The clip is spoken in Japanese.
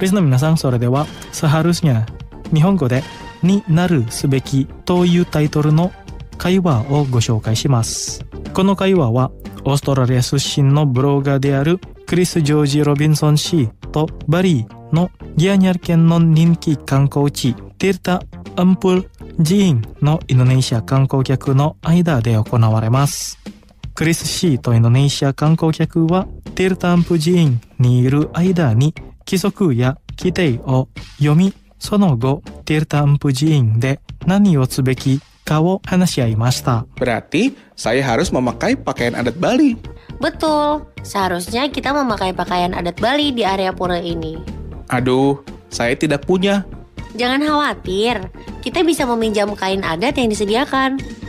リスナー皆さん、それではseharusnya日本語でになるすべきというタイトルの会話をご紹介します。この会話はオーストラリア出身のブロガーであるクリス・ジョージ・ロビンソン氏とバリーのギアニャル県の人気観光地ティルタ・アンプル寺院のインドネシア観光客の間で行われます。クリス氏とインドネシア観光客はティルタ・アンプル寺院にいる間に規則や規定を読み、その後ティルタ・アンプル寺院で何をすべきかを話し合いました。 Berarti saya harus memakai pakaian adat Bali. Betul, seharusnya kita memakai pakaian adat Bali di area pura ini. Aduh, saya tidak punya. Jangan khawatir, kita bisa meminjam kain adat yang disediakan.